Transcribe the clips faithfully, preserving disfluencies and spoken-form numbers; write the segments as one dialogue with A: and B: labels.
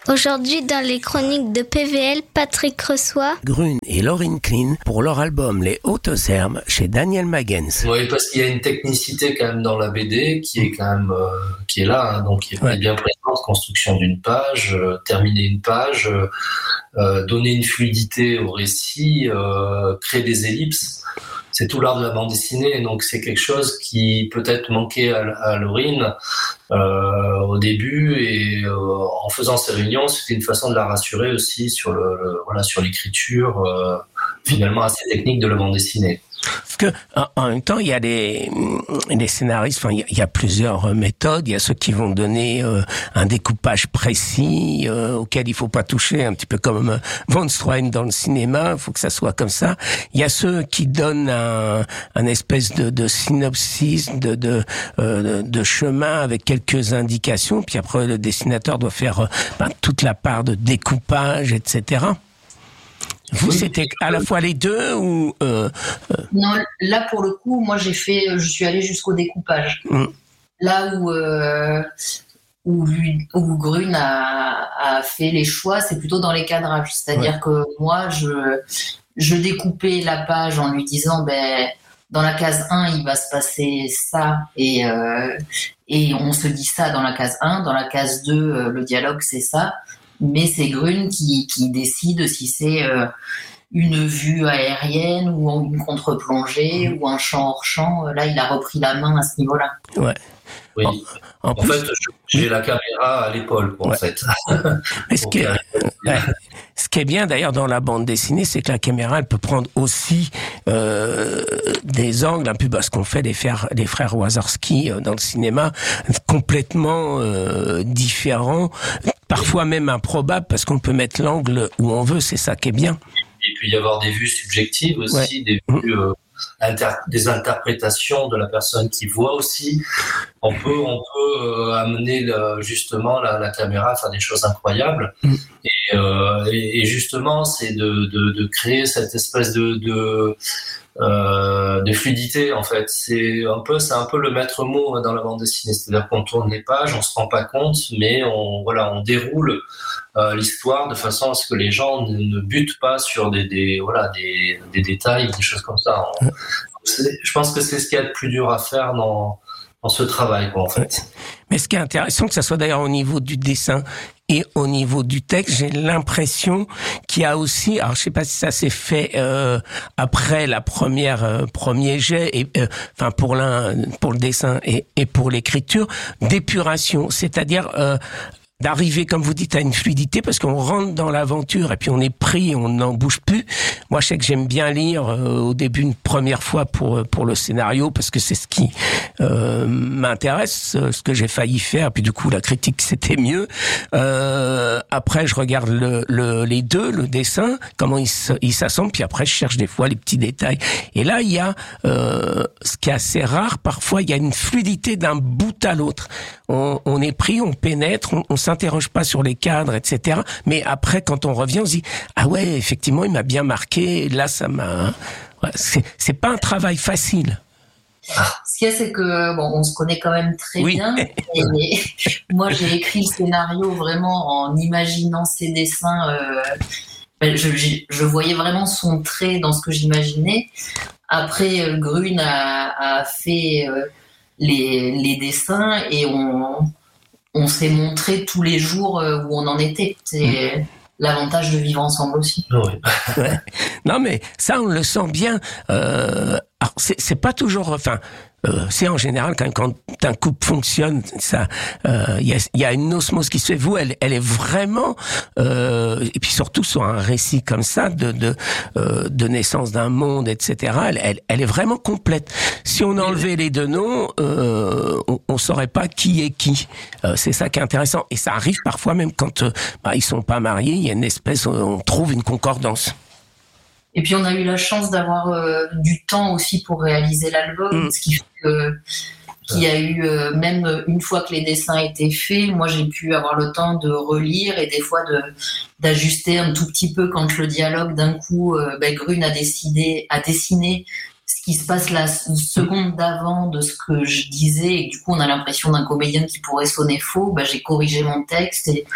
A: Aujourd'hui, dans les chroniques de P V L, Patrick reçoit
B: Grune et Laurine Klein pour leur album Les Hautes Herbes chez Daniel Magens.
C: Oui, parce qu'il y a une technicité quand même dans la B D qui est quand même euh, qui est là, hein, donc qui est ouais. bien présente. Construction d'une page, euh, terminer une page, euh, donner une fluidité au récit, euh, créer des ellipses. C'est tout l'art de la bande dessinée, donc c'est quelque chose qui peut-être manquait à, à Laurine euh, au début, et euh, en faisant ces réunions, c'était une façon de la rassurer aussi sur le, le voilà sur l'écriture euh, finalement assez technique de la bande dessinée.
B: Parce que en, en même temps, il y a des, des scénaristes. Enfin, il y, a, il y a plusieurs méthodes. Il y a ceux qui vont donner euh, un découpage précis euh, auquel il faut pas toucher, un petit peu comme euh, Von Stroheim dans le cinéma. Il faut que ça soit comme ça. Il y a ceux qui donnent un, un espèce de, de synopsis, de, de, euh, de chemin avec quelques indications. Puis après, le dessinateur doit faire euh, ben, toute la part de découpage, et cetera. Vous, oui. C'était à la fois les deux ou euh, euh...
D: Non, là pour le coup, moi j'ai fait, je suis allée jusqu'au découpage. Mm. Là où euh, où, lui, où Grune a, a fait les choix, c'est plutôt dans les cadrages. C'est-à-dire ouais. que moi, je je découpais la page en lui disant, ben dans la case un, il va se passer ça et euh, et on se dit ça dans la case un. Dans la case deux, euh, le dialogue c'est ça. Mais c'est Grune qui, qui décide si c'est euh, une vue aérienne ou une contre-plongée mmh. ou un champ hors champ. Là, il a repris la main à ce niveau-là.
B: Ouais.
C: Oui. En, en, en plus, fait, j'ai la caméra à l'épaule, en ouais. fait.
B: Mais ce, qui est, ouais. ce qui est bien, d'ailleurs, dans la bande dessinée, c'est que la caméra, elle peut prendre aussi euh, des angles, un peu parce qu'on fait les frères, les frères Wazowski euh, dans le cinéma, complètement euh, différents, parfois même improbables, parce qu'on peut mettre l'angle où on veut, c'est ça qui est bien.
C: Et puis, il y avoir des vues subjectives aussi, ouais. des vues... Euh, Inter- des interprétations de la personne qui voit aussi. On peut, on peut euh, amener le, justement la, la caméra à faire des choses incroyables. Mm. Et, euh, et, et justement, c'est de, de, de créer cette espèce de, de, euh, de fluidité en fait. C'est un peu, c'est un peu le maître mot dans la bande dessinée. C'est-à-dire qu'on tourne les pages, on se rend pas compte, mais on, voilà, on déroule. Euh, l'histoire de façon à ce que les gens ne, ne butent pas sur des, des voilà des, des détails, des choses comme ça. On, je pense que c'est ce qu'il y a de plus dur à faire dans dans ce travail, quoi, en fait.
B: Mais ce qui est intéressant, que ça soit d'ailleurs au niveau du dessin et au niveau du texte, j'ai l'impression qu'il y a aussi, alors je sais pas si ça s'est fait euh, après la première euh, premier jet, et euh, enfin pour l'un, pour le dessin et, et pour l'écriture, d'épuration, c'est-à-dire euh, d'arriver, comme vous dites, à une fluidité, parce qu'on rentre dans l'aventure et puis on est pris, on n'en bouge plus. Moi, je sais que j'aime bien lire euh, au début une première fois pour pour le scénario, parce que c'est ce qui euh, m'intéresse, ce que j'ai failli faire. Puis du coup, la critique, c'était mieux. Euh, après, je regarde le, le, les deux, le dessin, comment ils il s'assemblent, puis après, je cherche des fois les petits détails. Et là, il y a euh, ce qui est assez rare. Parfois, il y a une fluidité d'un bout à l'autre. On, on est pris, on pénètre, on, on s'interroge pas sur les cadres, et cetera. Mais après, quand on revient, on se dit ah ouais, effectivement, il m'a bien marqué. Là, ça m'a. Ouais, c'est, c'est pas un travail facile.
D: Ce qu'il y a, c'est que bon, on se connaît quand même très oui. bien. Et, et, moi, j'ai écrit le scénario vraiment en imaginant ses dessins. Euh, je, je voyais vraiment son trait dans ce que j'imaginais. Après, Grune a, a fait euh, les, les dessins et on. on s'est montré tous les jours où on en était. C'est mmh. l'avantage de vivre ensemble aussi.
C: Oui.
B: Ouais. Non, mais ça, on le sent bien. Euh, alors, c'est, c'est pas toujours... Enfin, euh, c'est en général, quand, quand un couple fonctionne, ça, il euh, y, a, y a une osmose qui se fait. Vous, elle, elle est vraiment... Euh, et puis surtout sur un récit comme ça, de, de, euh, de naissance d'un monde, et cetera, elle, elle, elle est vraiment complète. Si on enlevait les deux noms, euh, on, on saurait pas qui est qui. Euh, c'est ça qui est intéressant. Et ça arrive parfois même quand euh, bah, ils sont pas mariés, il y a une espèce, on trouve une concordance.
D: Et puis on a eu la chance d'avoir euh, du temps aussi pour réaliser l'album, mmh. ce qui fait que, qu'il y a eu, euh, même une fois que les dessins étaient faits, moi j'ai pu avoir le temps de relire et des fois de, d'ajuster un tout petit peu quand le dialogue d'un coup, euh, ben, Grune a décidé, a dessiné ce qui se passe la seconde d'avant de ce que je disais et du coup on a l'impression d'un comédien qui pourrait sonner faux, ben, j'ai corrigé mon texte et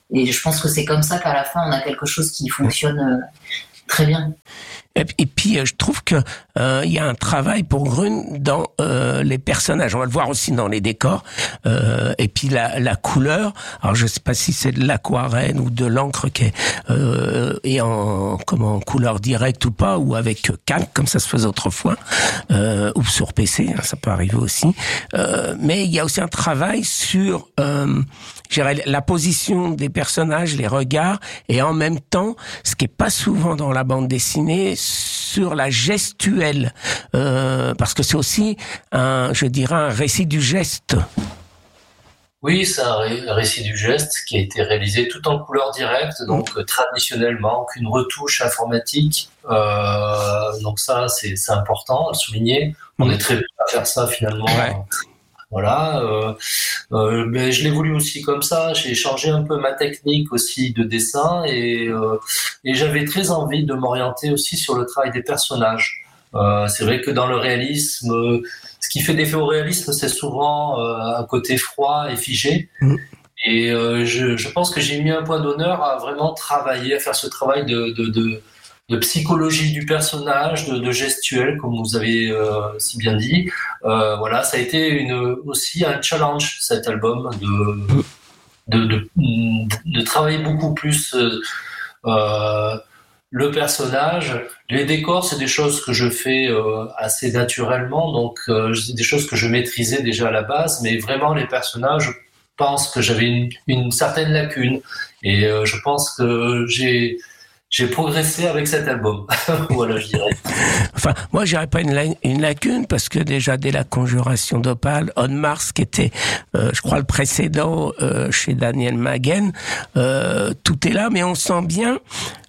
D: Et je pense que c'est comme ça qu'à la fin, on a quelque chose qui fonctionne euh, très bien.
B: Et puis, je trouve que euh, il y a un travail pour Grune dans euh, les personnages. On va le voir aussi dans les décors. Euh, et puis la, la couleur. Alors, je sais pas si c'est de l'aquarelle ou de l'encre qui est euh, et en comment en couleur directe ou pas, ou avec calque comme ça se faisait autrefois, euh, ou sur P C. Hein, ça peut arriver aussi. Euh, mais il y a aussi un travail sur euh, je dirais, la position des personnages, les regards, et en même temps, ce qui est pas souvent dans la bande dessinée, sur la gestuelle, euh, parce que c'est aussi un, je dirais, un récit du geste.
C: Oui, c'est un, ré- un récit du geste qui a été réalisé tout en couleur directe, donc euh, traditionnellement, aucune retouche informatique. Euh, donc ça, c'est, c'est important à souligner. On est très peu à faire ça finalement.
B: Ouais.
C: Voilà, euh, euh, mais je l'ai voulu aussi comme ça. J'ai changé un peu ma technique aussi de dessin et, euh, et j'avais très envie de m'orienter aussi sur le travail des personnages. Euh, c'est vrai que dans le réalisme, euh, ce qui fait défaut au réalisme, c'est souvent euh, un côté froid et figé. Mmh. Et euh, je, je pense que j'ai mis un point d'honneur à vraiment travailler, à faire ce travail de, de, de de psychologie du personnage, de, de gestuel, comme vous avez euh, si bien dit. Euh, voilà, ça a été une, aussi un challenge, cet album, de, de, de, de travailler beaucoup plus euh, le personnage. Les décors, c'est des choses que je fais euh, assez naturellement, donc euh, c'est des choses que je maîtrisais déjà à la base, mais vraiment les personnages, je pense que j'avais une, une certaine lacune, et euh, je pense que j'ai J'ai progressé avec cet album. Voilà, je dirais.
B: Enfin, moi, je dirais pas une, la- une lacune, parce que déjà, dès la Conjuration d'Opale, On Mars, qui était, euh, je crois, le précédent euh, chez Daniel Maguen, euh, tout est là, mais on sent bien...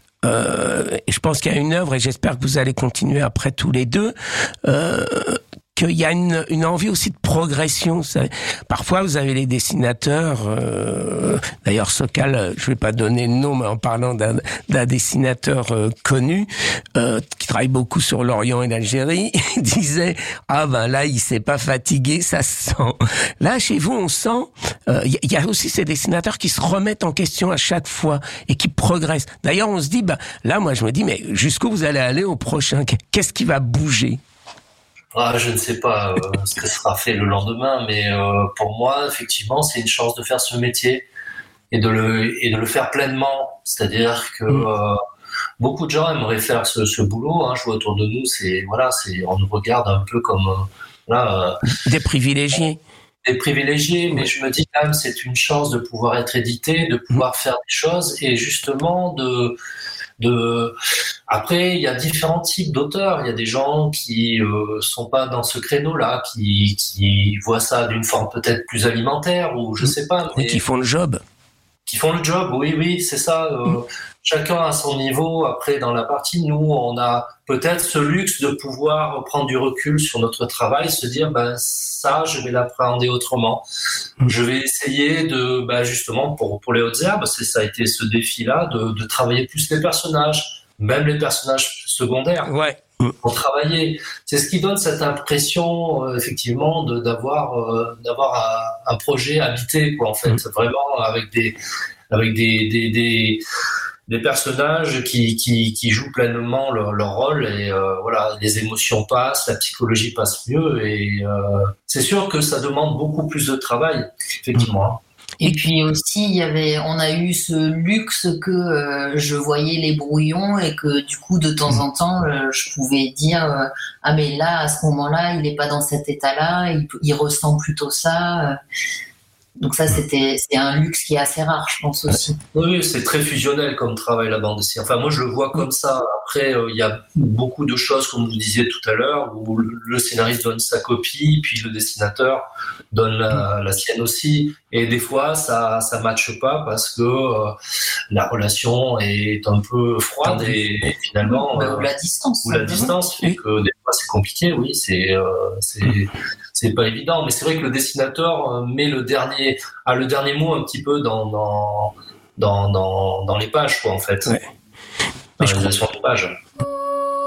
B: Euh, et je pense qu'il y a une œuvre, et j'espère que vous allez continuer après tous les deux, euh, qu'il y a une, une envie aussi de progression. Ça, parfois, vous avez les dessinateurs, euh, d'ailleurs Sokal, je vais pas donner le nom, mais en parlant d'un, d'un dessinateur euh, connu, euh, qui travaille beaucoup sur l'Orient et l'Algérie, il disait « Ah ben là, il s'est pas fatigué, ça se sent. » Là, chez vous, on sent, il euh, y, y a aussi ces dessinateurs qui se remettent en question à chaque fois et qui progressent. D'ailleurs, on se dit, ben là, moi, je me dis, mais jusqu'où vous allez aller au prochain? Qu'est-ce qui va bouger?
C: Ah, je ne sais pas euh, ce que sera fait le lendemain, mais euh, pour moi, effectivement, c'est une chance de faire ce métier et de le, et de le faire pleinement. C'est-à-dire que euh, beaucoup de gens aimeraient faire ce, ce boulot. Hein. Je vois autour de nous, c'est, voilà, c'est, on nous regarde un peu comme euh, voilà, euh,
B: des privilégiés.
C: Des privilégiés, mais je me dis quand même, c'est une chance de pouvoir être édité, de pouvoir faire des choses et justement de... De... Après, il y a différents types d'auteurs. Il y a des gens qui euh, sont pas dans ce créneau-là, qui, qui voient ça d'une forme peut-être plus alimentaire ou je sais pas.
B: Mais... qui font le job.
C: Qui font le job, oui, oui, c'est ça. Euh, mmh. Chacun à son niveau. Après, dans la partie, nous, on a peut-être ce luxe de pouvoir prendre du recul sur notre travail, se dire, ben ça, je vais l'appréhender autrement. Mmh. Je vais essayer de, ben justement, pour pour les hautes herbes, c'est ça a été ce défi-là, de, de travailler plus les personnages, même les personnages secondaires.
B: Ouais.
C: Pour travailler, c'est ce qui donne cette impression euh, effectivement de, d'avoir euh, d'avoir un, un projet habité, quoi, en fait, mmh. vraiment avec des avec des des des, des personnages qui qui qui jouent pleinement leur, leur rôle et euh, voilà, les émotions passent, la psychologie passe mieux et euh, c'est sûr que ça demande beaucoup plus de travail, effectivement. Mmh.
D: Et puis aussi, il y avait, on a eu ce luxe que euh, je voyais les brouillons et que du coup, de temps en temps, euh, je pouvais dire euh, ah mais là, à ce moment-là, il n'est pas dans cet état-là, il, il ressent plutôt ça. Euh. Donc ça, c'était c'est un luxe qui est assez rare, je pense aussi.
C: Oui, c'est très fusionnel comme travail, la bande dessinée. Enfin, moi, je le vois comme ça. Après, il euh, y a beaucoup de choses, comme vous disiez tout à l'heure, où le scénariste donne sa copie, puis le dessinateur donne la, la sienne aussi. Et des fois, ça ça matche pas parce que euh, la relation est un peu froide et, et finalement...
D: Euh, ou la distance.
C: Ou la distance fait que des fois, c'est compliqué, oui. C'est... Euh, c'est c'est pas évident, mais c'est vrai que le dessinateur met le dernier, a le dernier mot un petit peu dans dans dans dans, dans les pages, quoi, en fait.
B: Ouais.
C: Dans les pages.